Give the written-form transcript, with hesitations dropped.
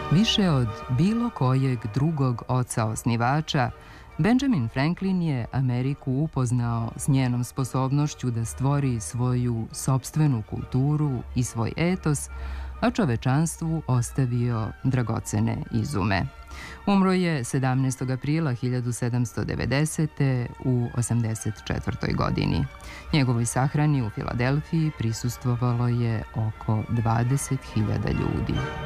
Više od bilo kojeg drugog oca osnivača, Benjamin Franklin je Ameriku upoznao s njenom sposobnošću da stvori svoju sopstvenu kulturu i svoj etos, a čovečanstvu ostavio dragocene izume. Umro je 17. aprila 1790. u 84. godini. Njegovoj sahrani u Filadelfiji prisustvovalo je oko 20.000 ljudi.